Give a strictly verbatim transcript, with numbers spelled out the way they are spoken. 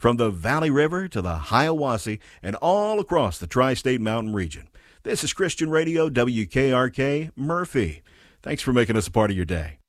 from the Valley River to the Hiawassee and all across the Tri-State Mountain region. This is Christian Radio, W K R K, Murphy. Thanks for making us a part of your day.